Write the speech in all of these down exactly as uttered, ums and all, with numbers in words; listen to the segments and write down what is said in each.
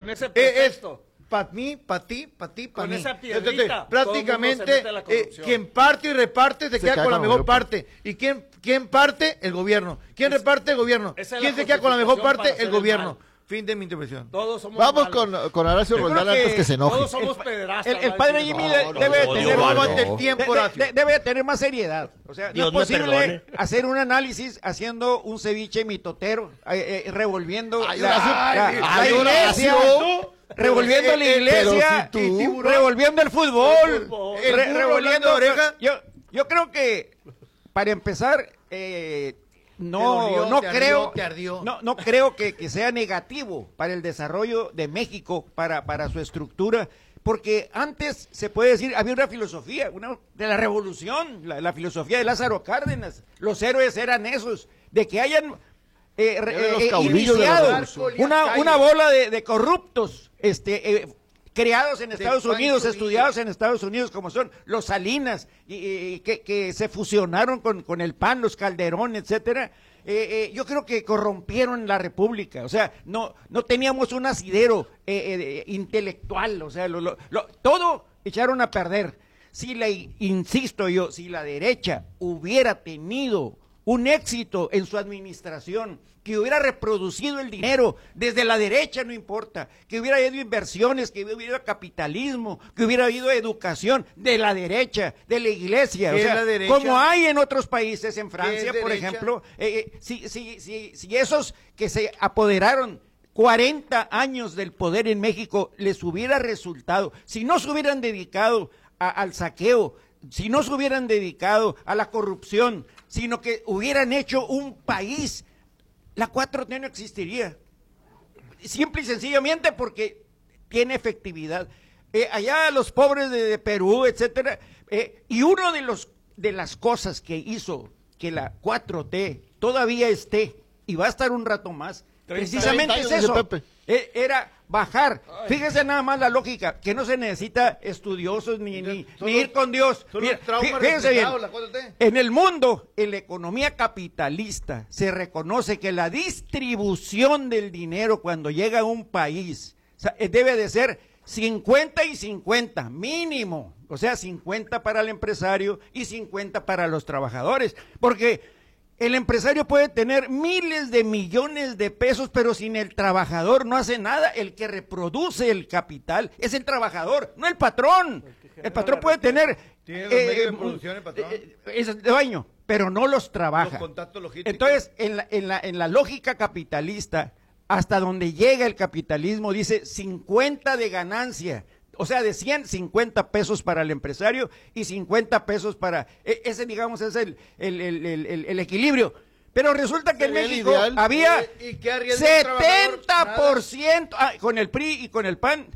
ese pretexto. Para mí, para ti, para ti, para mí. Con esa piedrita, Entonces, prácticamente, eh, corrupción. quien parte y reparte se, se queda con la mejor parte. ¿Y quién, quién parte? El gobierno. ¿Quién es, reparte? El gobierno. ¿Quién se queda con la mejor parte? El gobierno. Fin de mi intervención. Todos somos Vamos con, con Horacio Roldán antes que se enoje. Todos somos pederastas. El, el padre Jimmy no, no, debe no, tener no, no, no, el tiempo, de, de, debe tener más seriedad. O sea, Dios no es posible hacer un análisis haciendo un ceviche mitotero, eh, eh, revolviendo ay, la, Horacio, la, ay, la ay, iglesia, Horacio, revolviendo la iglesia, si tú, y, revolviendo el fútbol, el fútbol, el re, revolviendo oreja. Yo, yo creo que para empezar. Eh, No, dolió, no te creo, ardió, te ardió. no, no creo que, que sea negativo para el desarrollo de México, para, para su estructura, porque antes se puede decir había una filosofía, una de la revolución, la, la filosofía de Lázaro Cárdenas. Los héroes eran esos, de que hayan eh, eh, iniciado una, una bola de, de corruptos, este. Eh, creados en Estados Unidos, estudiados en Estados Unidos, como son los Salinas, y, y que, que se fusionaron con, con el P A N, los Calderón, etcétera. Eh, eh, yo creo que corrompieron la República, o sea, no, no teníamos un asidero eh, eh, intelectual, o sea, lo, lo, lo, todo echaron a perder. Si la, insisto yo, si la derecha hubiera tenido un éxito en su administración, que hubiera reproducido el dinero desde la derecha, no importa, que hubiera habido inversiones, que hubiera habido capitalismo, que hubiera habido educación de la derecha, de la iglesia, o sea, como hay en otros países, en Francia, por ejemplo, eh, eh, si, si, si, si esos que se apoderaron cuarenta años del poder en México les hubiera resultado, si no se hubieran dedicado a, al saqueo, si no se hubieran dedicado a la corrupción, sino que hubieran hecho un país, la cuatro T no existiría. Simple y sencillamente porque tiene efectividad. Eh, allá los pobres de, de Perú, etcétera, eh, y uno de los de las cosas que hizo que la cuatro T todavía esté y va a estar un rato más, precisamente es eso, eh, era bajar. Ay. Fíjese nada más la lógica, que no se necesita estudiosos ni, ni, ni ir con Dios. Mira, fíjese bien, en el mundo, en la economía capitalista, se reconoce que la distribución del dinero cuando llega a un país, o sea, debe de ser cincuenta y cincuenta, mínimo. O sea, cincuenta para el empresario y cincuenta para los trabajadores, porque el empresario puede tener miles de millones de pesos, pero sin el trabajador no hace nada. El que reproduce el capital es el trabajador, no el patrón. El patrón puede tener... Tiene los eh, medios de producción el patrón. Eh, es dueño, pero no los trabaja. Los contactos logísticos. Entonces, en la, en, la, en la lógica capitalista, hasta donde llega el capitalismo, dice cincuenta de ganancia. O sea, de cien, cincuenta pesos para el empresario y cincuenta pesos para... Ese, digamos, es el, el, el, el, el equilibrio. Pero resulta que en México ideal, había ¿y qué setenta por ciento, ah, con el P R I y con el P A N,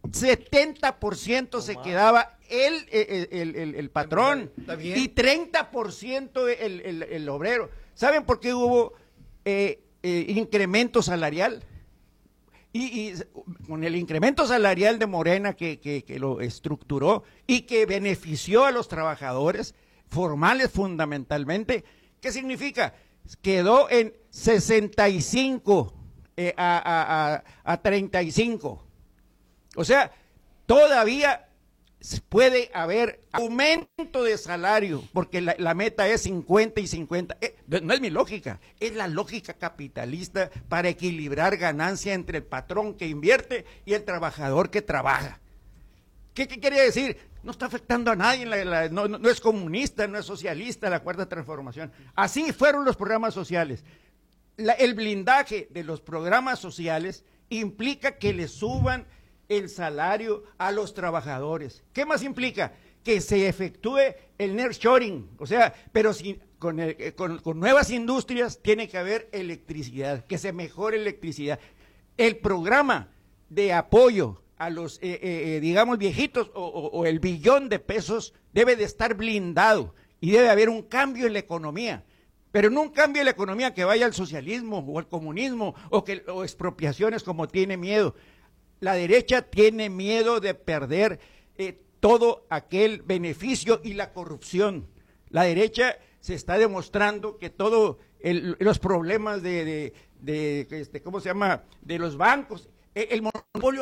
setenta por ciento se quedaba el, el, el, el, el patrón y treinta por ciento el, el, el obrero. ¿Saben por qué hubo eh, eh, incremento salarial? Y, y con el incremento salarial de Morena que, que, que lo estructuró y que benefició a los trabajadores formales fundamentalmente, ¿qué significa? Quedó en sesenta y cinco eh, a, a, a, a treinta y cinco. O sea, todavía puede haber aumento de salario, porque la, la meta es cincuenta y cincuenta. Eh, no es mi lógica, es la lógica capitalista para equilibrar ganancia entre el patrón que invierte y el trabajador que trabaja. ¿Qué, qué quiere decir? No está afectando a nadie, la, la, no, no, no es comunista, no es socialista la Cuarta Transformación. Así fueron los programas sociales. La, el blindaje de los programas sociales implica que le suban el salario a los trabajadores. ¿Qué más implica? Que se efectúe el nearshoring, o sea, pero si, con, el, con, con nuevas industrias tiene que haber electricidad, que se mejore electricidad. El programa de apoyo a los, eh, eh, digamos, viejitos o, o, o el billón de pesos debe de estar blindado y debe haber un cambio en la economía. Pero no un cambio en la economía que vaya al socialismo o al comunismo o, que, o expropiaciones como tiene miedo. La derecha tiene miedo de perder eh, todo aquel beneficio y la corrupción. La derecha se está demostrando que todos los problemas de, de, de, de este, ¿cómo se llama?, de los bancos, el, el monopolio